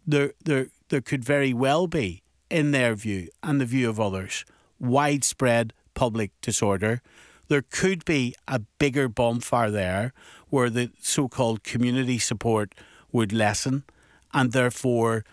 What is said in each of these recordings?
there could very well be, in their view and the view of others, widespread public disorder. There could be a bigger bonfire there where the so-called community support would lessen, and therefore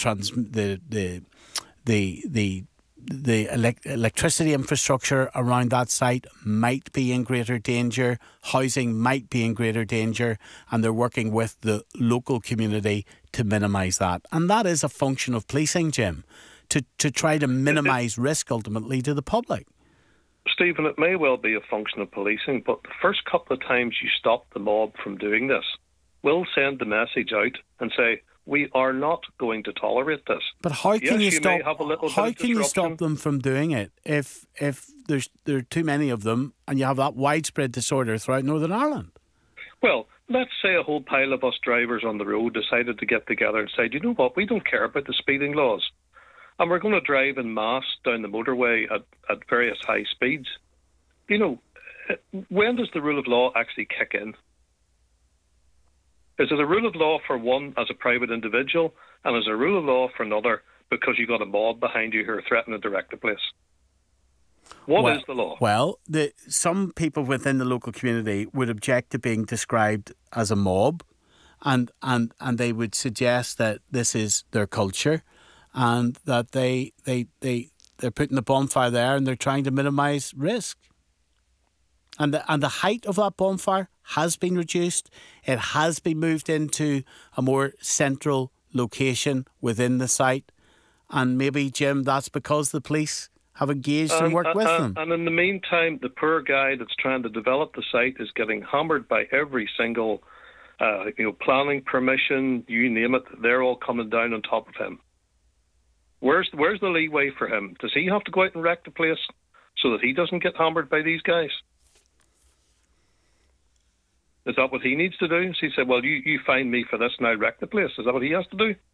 the electricity infrastructure around that site might be in greater danger, housing might be in greater danger, and they're working with the local community to minimise that. And that is a function of policing, Jim, to try to minimise risk ultimately to the public. Stephen, it may well be a function of policing, but the first couple of times you stop the mob from doing this, we'll send the message out and say, we are not going to tolerate this. But how can you stop? How can you stop them from doing it if there are too many of them and you have that widespread disorder throughout Northern Ireland? Well, let's say a whole pile of us drivers on the road decided to get together and say, you know what, we don't care about the speeding laws, and we're going to drive en masse down the motorway at various high speeds. You know, when does the rule of law actually kick in? Is it a rule of law for one as a private individual, and is it a rule of law for another because you've got a mob behind you who are threatening to direct the place? What is the law? Well, some people within the local community would object to being described as a mob, and they would suggest that this is their culture, and that they're putting the bonfire there and they're trying to minimise risk. And the height of that bonfire has been reduced. It has been moved into a more central location within the site. And maybe, Jim, that's because the police have engaged and worked with them. And in the meantime, the poor guy that's trying to develop the site is getting hammered by every single planning permission, you name it. They're all coming down on top of him. Where's the leeway for him? Does he have to go out and wreck the place so that he doesn't get hammered by these guys? Is that what he needs to do? So he said, well, you find me for this and I'll wreck the place. Is that what he has to do?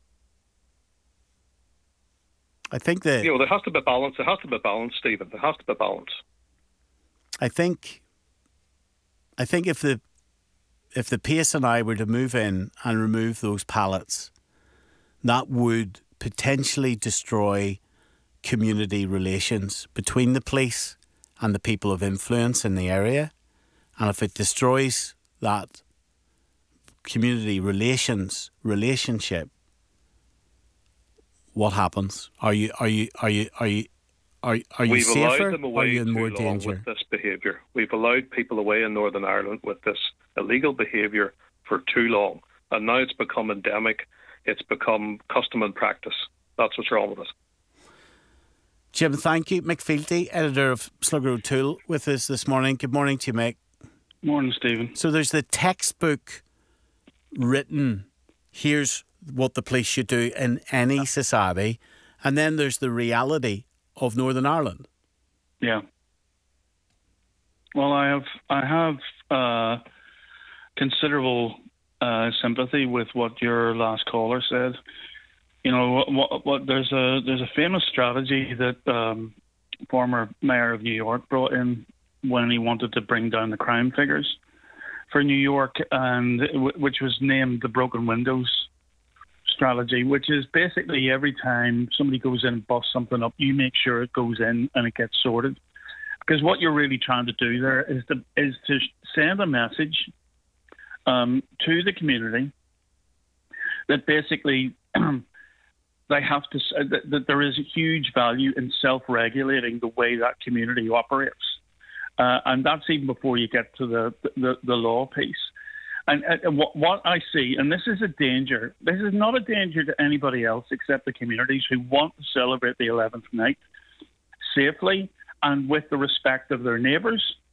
I think that... there has to be balance. There has to be balance, Stephen. There has to be balance. I think if the PSNI were to move in and remove those pallets, that would potentially destroy community relations between the police and the people of influence in the area. And if it destroys that community relationship, what happens? Are you We've safer, allowed them or away are you in too more long danger? with this behaviour. We've allowed people away in Northern Ireland with this illegal behaviour for too long, and now it's become endemic. It's become custom and practice. That's what's wrong with it. Jim, thank you. Mick Fealty, editor of Slugger O'Toole, with us this morning. Good morning to you, Mick. Morning, Stephen. So there's the textbook written, here's what the police should do in any society, and then there's the reality of Northern Ireland. Yeah. Well, I have considerable sympathy with what your last caller said. You know, what there's a famous strategy that former mayor of New York brought in when he wanted to bring down the crime figures for New York, and which was named the broken windows strategy, which is basically every time somebody goes in and busts something up, you make sure it goes in and it gets sorted. Because what you're really trying to do there is to send a message to the community that basically they have to that there is a huge value in self-regulating the way that community operates, and that's even before you get to the law piece. And what I see, and this is a danger. This is not a danger to anybody else except the communities who want to celebrate the 11th night safely and with the respect of their neighbours